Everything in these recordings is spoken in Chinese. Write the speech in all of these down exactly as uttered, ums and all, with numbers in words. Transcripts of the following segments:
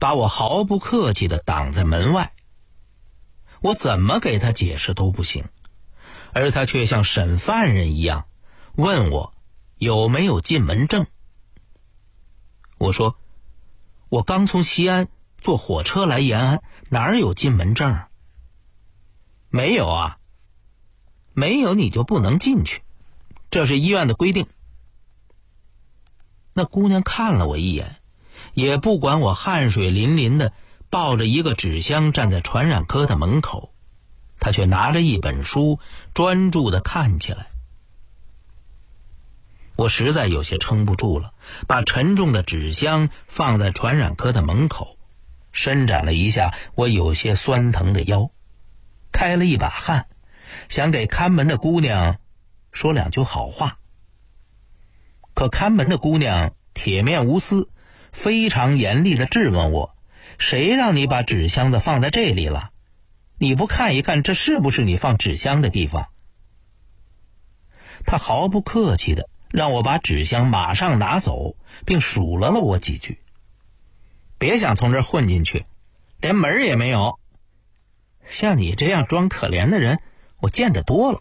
把我毫不客气地挡在门外。我怎么给他解释都不行，而他却像审犯人一样问我有没有进门证。我说我刚从西安坐火车来延安，哪有进门证啊？没有啊。没有你就不能进去，这是医院的规定。那姑娘看了我一眼，也不管我汗水淋淋的抱着一个纸箱站在传染科的门口，她却拿着一本书专注地看起来。我实在有些撑不住了，把沉重的纸箱放在传染科的门口，伸展了一下我有些酸疼的腰，开了一把汗，想给看门的姑娘说两句好话。可看门的姑娘铁面无私，非常严厉地质问我，谁让你把纸箱子放在这里了？你不看一看这是不是你放纸箱的地方？她毫不客气地让我把纸箱马上拿走，并数落了我几句。别想从这儿混进去，连门也没有。像你这样装可怜的人我见得多了。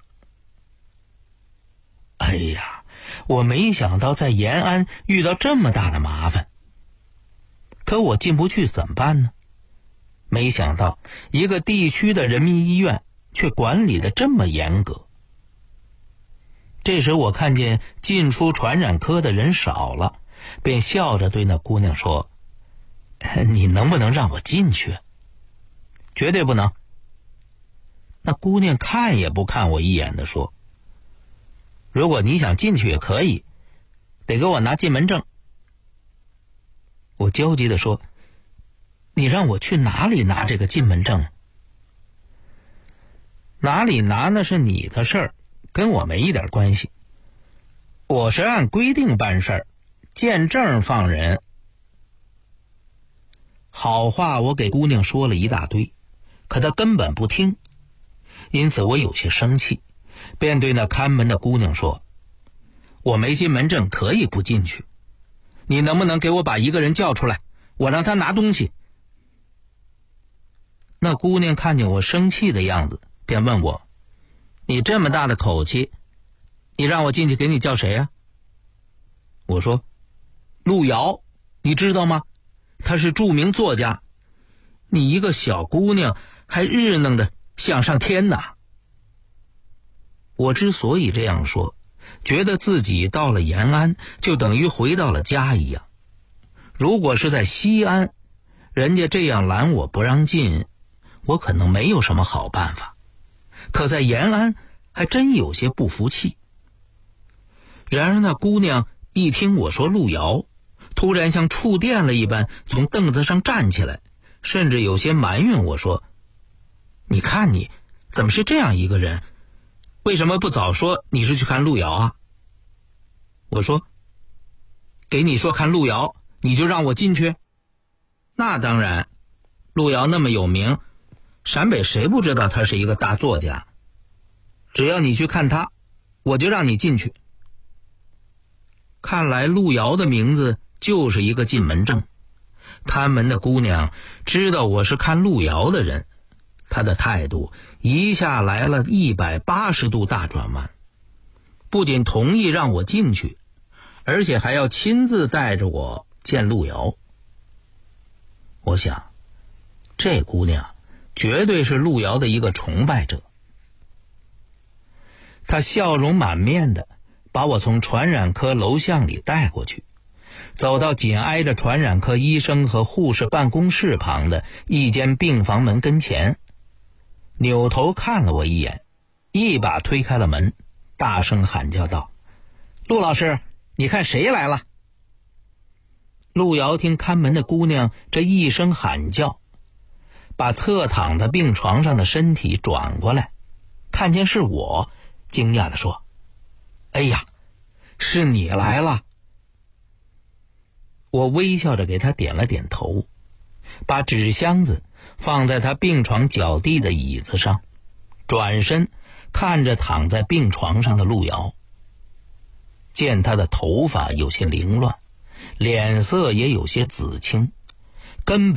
哎呀，我没想到在延安遇到这么大的麻烦。可我进不去怎么办呢？没想到一个地区的人民医院却管理得这么严格。这时我看见进出传染科的人少了，便笑着对那姑娘说，你能不能让我进去？绝对不能。那姑娘看也不看我一眼地说，如果你想进去也可以，得给我拿进门证。我焦急地说，你让我去哪里拿这个进门证？哪里拿那是你的事儿，跟我没一点关系。我是按规定办事儿，见证放人。好话我给姑娘说了一大堆，可她根本不听，因此我有些生气，便对那看门的姑娘说，我没进门证可以不进去，你能不能给我把一个人叫出来，我让他拿东西。那姑娘看见我生气的样子，便问我，你这么大的口气，你让我进去给你叫谁啊？我说，路遥，你知道吗？他是著名作家，你一个小姑娘还日弄的想上天哪。我之所以这样说，觉得自己到了延安就等于回到了家一样。如果是在西安，人家这样拦我不让进，我可能没有什么好办法，可在延安还真有些不服气。然而那姑娘一听我说路遥，突然像触电了一般从凳子上站起来，甚至有些埋怨我说，你看你怎么是这样一个人，为什么不早说你是去看路遥啊？我说，给你说看路遥，你就让我进去？那当然，路遥那么有名，陕北谁不知道他是一个大作家？只要你去看他，我就让你进去。看来路遥的名字就是一个进门证。看门的姑娘知道我是看路遥的人，她的态度一下来了一百八十度大转弯，不仅同意让我进去，而且还要亲自带着我见路遥。我想，这姑娘绝对是路遥的一个崇拜者。她笑容满面的把我从传染科楼巷里带过去，走到紧挨着传染科医生和护士办公室旁的一间病房门跟前，扭头看了我一眼，一把推开了门，大声喊叫道，陆老师，你看谁来了？路遥听看门的姑娘这一声喊叫，把侧躺在病床上的身体转过来，看见是我，惊讶地说，哎呀，是你来了。我微笑着给他点了点头，把纸箱子放在他病床脚地的椅子上，转身看着躺在病床上的路遥。见他的头发有些凌乱，脸色也有些紫青，根本